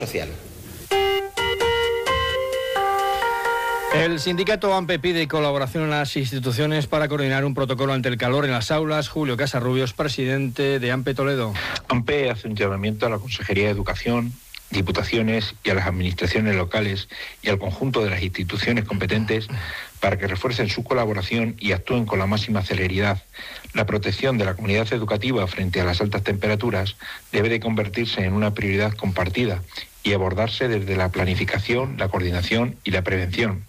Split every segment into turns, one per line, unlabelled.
social.
El sindicato AMPE pide colaboración en las instituciones para coordinar un protocolo ante el calor en las aulas. Julio Casarrubios, presidente de AMPE Toledo.
AMPE hace un llamamiento a la Consejería de Educación, Diputaciones y a las administraciones locales y al conjunto de las instituciones competentes para que refuercen su colaboración y actúen con la máxima celeridad. La protección de la comunidad educativa frente a las altas temperaturas debe de convertirse en una prioridad compartida y abordarse desde la planificación, la coordinación y la prevención.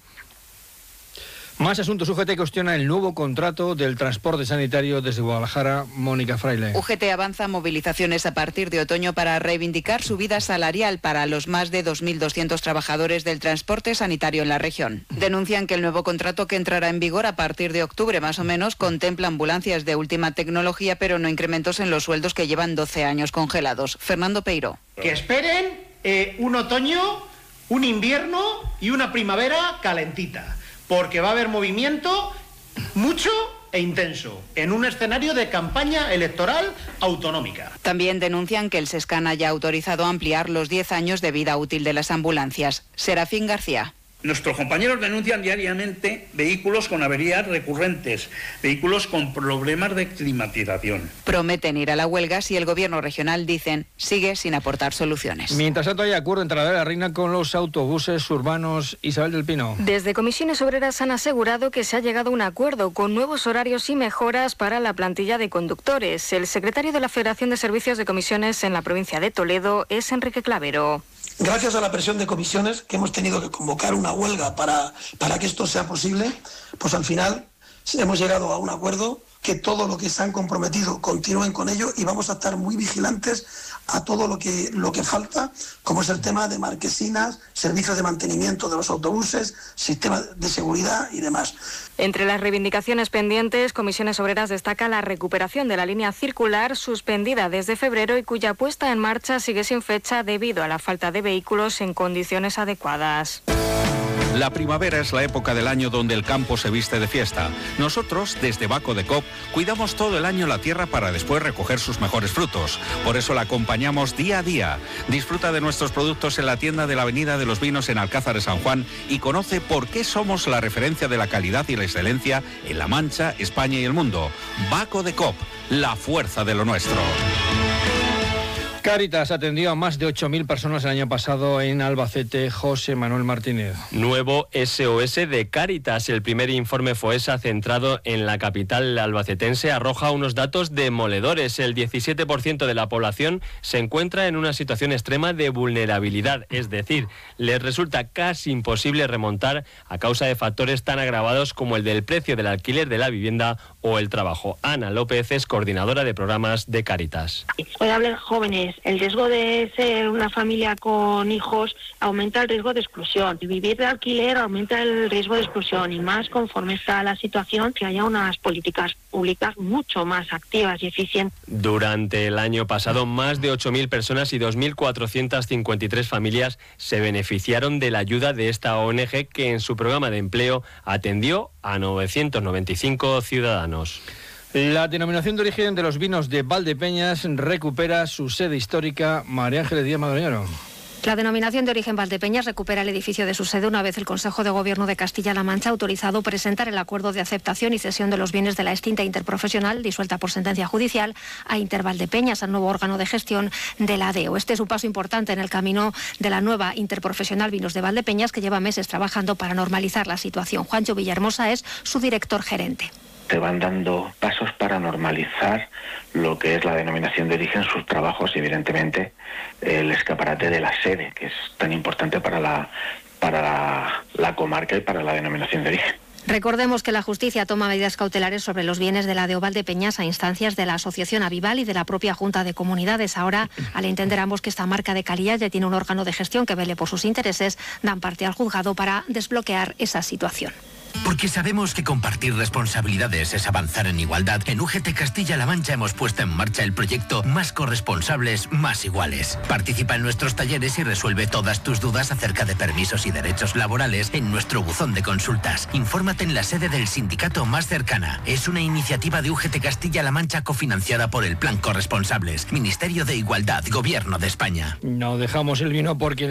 Más asuntos. UGT cuestiona el nuevo contrato del transporte sanitario desde Guadalajara. Mónica Fraile.
UGT avanza movilizaciones a partir de otoño para reivindicar subida salarial para los más de 2.200 trabajadores del transporte sanitario en la región. Denuncian que el nuevo contrato, que entrará en vigor a partir de octubre más o menos, contempla ambulancias de última tecnología, pero no incrementos en los sueldos que llevan 12 años congelados. Fernando Peiro.
Que esperen un otoño, un invierno y una primavera calentita, porque va a haber movimiento mucho e intenso en un escenario de campaña electoral autonómica.
También denuncian que el SESCAN haya autorizado ampliar los 10 años de vida útil de las ambulancias. Serafín García.
Nuestros compañeros denuncian diariamente vehículos con averías recurrentes, vehículos con problemas de climatización.
Prometen ir a la huelga si el gobierno regional, dicen, sigue sin aportar soluciones.
Mientras tanto hay acuerdo entre la Reina con los autobuses urbanos. Isabel del Pino.
Desde Comisiones Obreras han asegurado que se ha llegado a un acuerdo con nuevos horarios y mejoras para la plantilla de conductores. El secretario de la Federación de Servicios de Comisiones en la provincia de Toledo es Enrique Clavero.
Gracias a la presión de comisiones, que hemos tenido que convocar una huelga para que esto sea posible, pues al final hemos llegado a un acuerdo, que todo lo que se han comprometido continúen con ello, y vamos a estar muy vigilantes a todo lo que falta, como es el tema de marquesinas, servicios de mantenimiento de los autobuses, sistemas de seguridad y demás.
Entre las reivindicaciones pendientes, Comisiones Obreras destaca la recuperación de la línea circular, suspendida desde febrero y cuya puesta en marcha sigue sin fecha debido a la falta de vehículos en condiciones adecuadas.
La primavera es la época del año donde el campo se viste de fiesta. Nosotros, desde Baco de Cop, cuidamos todo el año la tierra para después recoger sus mejores frutos. Por eso la acompañamos día a día. Disfruta de nuestros productos en la tienda de la Avenida de los Vinos en Alcázar de San Juan y conoce por qué somos la referencia de la calidad y la excelencia en La Mancha, España y el mundo. Baco de Cop, la fuerza de lo nuestro.
Cáritas atendió a más de 8.000 personas el año pasado en Albacete. José Manuel Martínez.
Nuevo SOS de Cáritas. El primer informe FOESA centrado en la capital albacetense arroja unos datos demoledores. El 17% de la población se encuentra en una situación extrema de vulnerabilidad, es decir, les resulta casi imposible remontar a causa de factores tan agravados como el del precio del alquiler de la vivienda o el trabajo. Ana López es coordinadora de programas de Cáritas.
Vulnerables jóvenes. El riesgo de ser una familia con hijos aumenta el riesgo de exclusión. Vivir de alquiler aumenta el riesgo de exclusión, y más conforme está la situación, que haya unas políticas públicas mucho más activas y eficientes.
Durante el año pasado, más de 8.000 personas y 2.453 familias se beneficiaron de la ayuda de esta ONG, que en su programa de empleo atendió a 995 ciudadanos.
La denominación de origen de los vinos de Valdepeñas recupera su sede histórica. María Ángeles Díaz Madroñero.
La denominación de origen Valdepeñas recupera el edificio de su sede una vez el Consejo de Gobierno de Castilla-La Mancha ha autorizado presentar el acuerdo de aceptación y cesión de los bienes de la extinta interprofesional, disuelta por sentencia judicial, a Intervaldepeñas, al nuevo órgano de gestión de la ADEO. Este es un paso importante en el camino de la nueva interprofesional Vinos de Valdepeñas, que lleva meses trabajando para normalizar la situación. Juancho Villahermosa es su director gerente.
Se van dando pasos para normalizar lo que es la denominación de origen, sus trabajos y evidentemente el escaparate de la sede, que es tan importante para la comarca y para la denominación de origen.
Recordemos que la justicia toma medidas cautelares sobre los bienes de la ADEO Valdepeñas a instancias de la Asociación Avival y de la propia Junta de Comunidades. Ahora, al entender ambos que esta marca de calidad ya tiene un órgano de gestión que vele por sus intereses, dan parte al juzgado para desbloquear esa situación.
Porque sabemos que compartir responsabilidades es avanzar en igualdad. En UGT Castilla-La Mancha hemos puesto en marcha el proyecto Más corresponsables, más iguales. Participa en nuestros talleres y resuelve todas tus dudas acerca de permisos y derechos laborales en nuestro buzón de consultas. Infórmate en la sede del sindicato más cercana. Es una iniciativa de UGT Castilla-La Mancha cofinanciada por el Plan Corresponsables, Ministerio de Igualdad, Gobierno de España.
No dejamos el vino porque